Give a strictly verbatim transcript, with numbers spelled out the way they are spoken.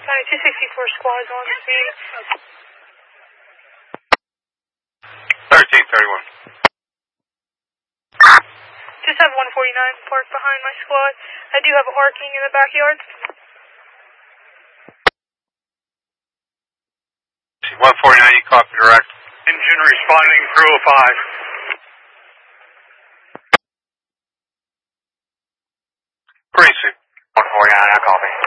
two sixty-four squads on scene. thirteen thirty-one. Just have one forty-nine parked behind my squad. I do have a arcing in the backyard. one forty-nine, you copy direct. Engine responding through oh five. Racing. one forty-nine, I copy.